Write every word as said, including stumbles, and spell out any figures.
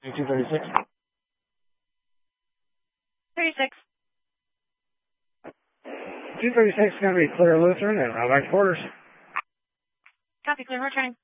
two thirty-six. thirty-six. two thirty-six is going to be clear Lutheran and I'll back to quarters. Copy, clear, returning.